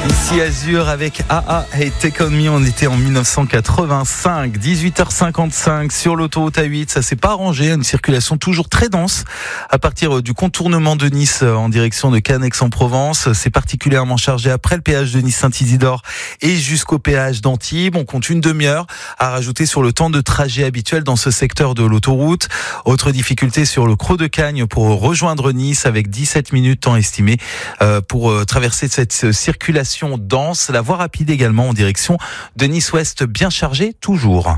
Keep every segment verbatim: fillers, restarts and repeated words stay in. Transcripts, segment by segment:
Ici Azur avec A A et Take On Me, on était en dix-neuf cent quatre-vingt-cinq, dix-huit heures cinquante-cinq sur l'autoroute A huit, ça s'est pas arrangé, une circulation toujours très dense à partir du contournement de Nice en direction de Cannes Aix-en-Provence, c'est particulièrement chargé après le péage de Nice-Saint-Isidore et jusqu'au péage d'Antibes, on compte une demi-heure à rajouter sur le temps de trajet habituel dans ce secteur de l'autoroute. Autre difficulté sur le Creux de Cagnes pour rejoindre Nice avec dix-sept minutes temps estimé euh, pour euh, traverser cette circulation dense, la voie rapide également en direction de Nice-Ouest, bien chargée toujours.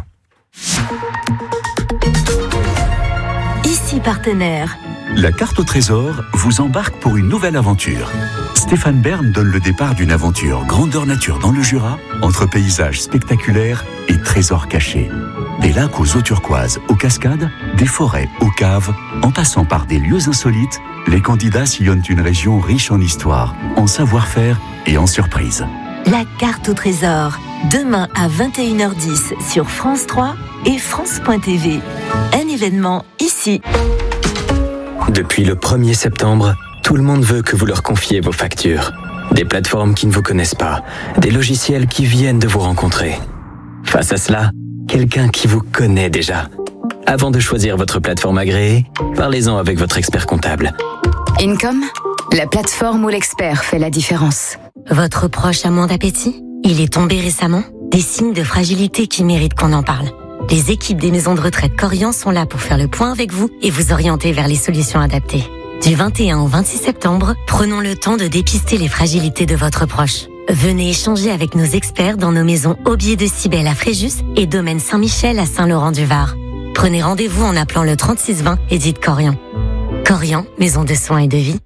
Ici partenaire. La carte au trésor vous embarque pour une nouvelle aventure. Stéphane Bern donne le départ d'une aventure grandeur nature dans le Jura, entre paysages spectaculaires et trésors cachés. Des lacs aux eaux turquoises, aux cascades, des forêts, aux caves, en passant par des lieux insolites, les candidats sillonnent une région riche en histoire, en savoir-faire et en surprises. La carte au trésor, demain à vingt et une heures dix sur France trois et France point T V. Un événement ici. Depuis le premier septembre, tout le monde veut que vous leur confiez vos factures. Des plateformes qui ne vous connaissent pas, des logiciels qui viennent de vous rencontrer. Face à cela, quelqu'un qui vous connaît déjà. Avant de choisir votre plateforme agréée, parlez-en avec votre expert comptable. Income, la plateforme où l'expert fait la différence. Votre proche a moins d'appétit ? Il est tombé récemment ? Des signes de fragilité qui méritent qu'on en parle. Les équipes des maisons de retraite Corian sont là pour faire le point avec vous et vous orienter vers les solutions adaptées. Du vingt et un au vingt-six septembre, prenons le temps de dépister les fragilités de votre proche. Venez échanger avec nos experts dans nos maisons Aubier de Cybèle à Fréjus et Domaine Saint-Michel à Saint-Laurent-du-Var. Prenez rendez-vous en appelant le trente-six vingt et dites Corian. Corian, maison de soins et de vie.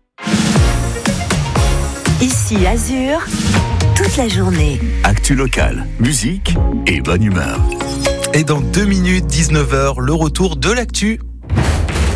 Ici Azur, toute la journée. Actu locale, musique et bonne humeur. Et dans deux minutes, dix-neuf heures, le retour de l'actu.